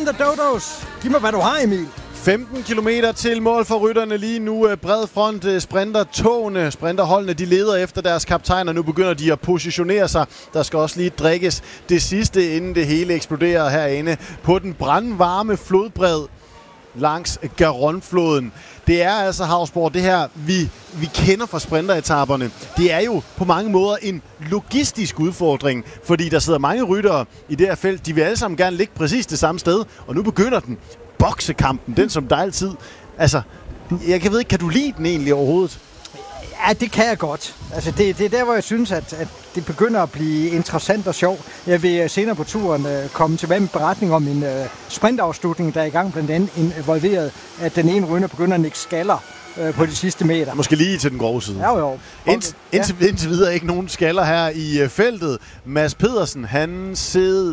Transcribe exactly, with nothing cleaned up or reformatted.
Run the Dodos. Giv mig, hvad du har, Emil. femten kilometer til mål for rytterne lige nu. Bred front, sprinter togene, sprinterholdene, de leder efter deres kaptajn, og nu begynder de at positionere sig. Der skal også lige drikkes det sidste, inden det hele eksploderer herinde på den brandvarme flodbred langs Garonne-floden. Det er altså, Hausborg, det her, vi, vi kender fra sprinteretaperne. Det er jo på mange måder en logistisk udfordring, fordi der sidder mange ryttere i det her felt. De vil alle sammen gerne ligge præcis det samme sted, og nu begynder den. Boksekampen, den som dig altid. Altså, jeg kan ved ikke, kan du lide den egentlig overhovedet? Ja, det kan jeg godt. Altså, det, det er der, hvor jeg synes, at, at det begynder at blive interessant og sjovt. Jeg vil senere på turen uh, komme tilbage med beretning om en uh, sprintafslutning, der er i gang, blandt andet involveret, at den ene rytter begynder at nikke skaller uh, på de sidste meter. Måske lige til den grove side. Ja, jo. Ind, indtil, indtil videre ikke nogen skaller her i uh, feltet. Mads Pedersen, han sidder